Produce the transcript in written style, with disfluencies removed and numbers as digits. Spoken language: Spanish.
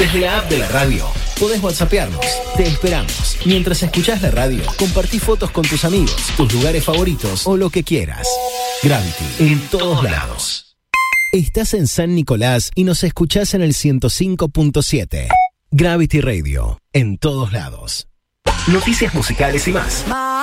Desde la app de la radio, podés whatsappearnos. Te esperamos. Mientras escuchás la radio, compartí fotos con tus amigos, tus lugares favoritos o lo que quieras. Gravity, en todos lados. Estás en San Nicolás y nos escuchás en el 105.7. Gravity Radio, en todos lados. Noticias musicales y más.